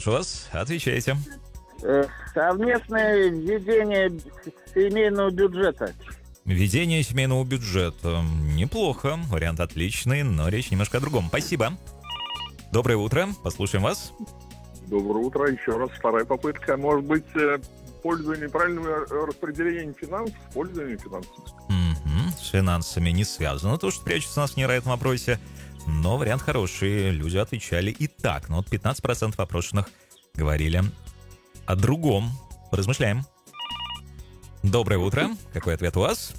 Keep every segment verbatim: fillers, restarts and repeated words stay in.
слушаю вас. Отвечайте. Э, Совместное ведение семейного бюджета. Ведение семейного бюджета. Неплохо. Вариант отличный, но речь немножко о другом. Спасибо. Доброе утро. Послушаем вас. Доброе утро. Еще раз вторая попытка. Может быть, э, пользование правильным распределением финансов, пользование финансов. Угу. С финансами не связано то, что прячется у нас в невероятном вопросе. Но вариант хороший. Люди отвечали и так. Но вот пятнадцать процентов опрошенных говорили о другом. Поразмышляем. Доброе утро. Какой ответ у вас?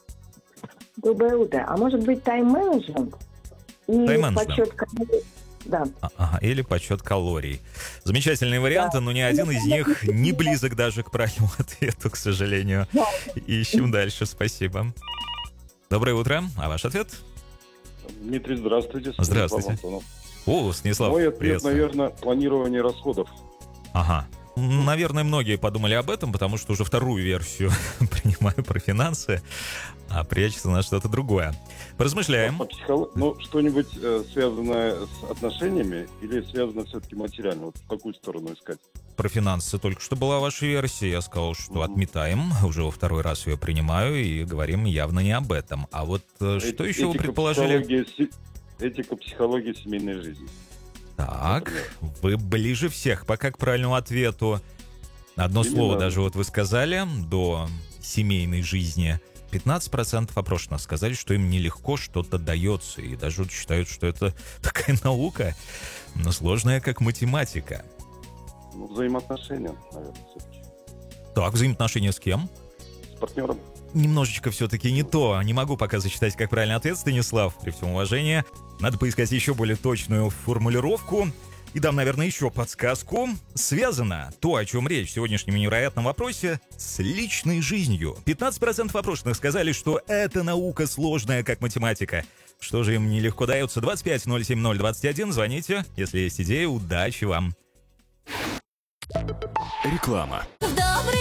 Доброе утро. А может быть тайм-менеджмент? И Тайм-менеджмент. подсчет калорий? Да. Ага, или подсчет калорий. Замечательные варианты, но ни один из них не близок даже к правильному ответу, к сожалению. Ищем дальше. Спасибо. Доброе утро. А ваш ответ? Дмитрий, здравствуйте. Здравствуйте. Антонов. О, Станислав, Мой ответ, приветствую. наверное, планирование расходов. Ага. Наверное, многие подумали об этом, потому что уже вторую версию принимаю про финансы, а прячется на что-то другое. Поразмышляем. По психолог... Ну, что-нибудь э, связанное с отношениями или связано все-таки материально? Вот в какую сторону искать? Про финансы только что была ваша версия. Я сказал, что Мгм. отметаем. Уже во второй раз ее принимаю и говорим явно не об этом. А вот э, что Э- еще вы этика, предположили? психология, се- Этика, психология семейной жизни. Так, Например. вы ближе всех пока к правильному ответу. Одно Именно. слово даже вот вы сказали до семейной жизни. пятнадцать процентов опрошенных сказали, что им нелегко что-то дается. И даже вот считают, что это такая наука, но сложная, как математика. Ну, взаимоотношения, наверное, все-таки. Так, взаимоотношения с кем? С партнером. Немножечко все-таки не то. Не могу пока зачитать как правильный ответ, Станислав, при всем уважении. Надо поискать еще более точную формулировку. И дам, наверное, еще подсказку. Связано то, о чем речь в сегодняшнем невероятном вопросе, с личной жизнью. пятнадцать процентов опрошенных сказали, что это наука сложная, как математика. Что же им нелегко дается? двадцать пять ноль семь ноль двадцать один. Звоните, если есть идеи. Удачи вам. Реклама. Добрый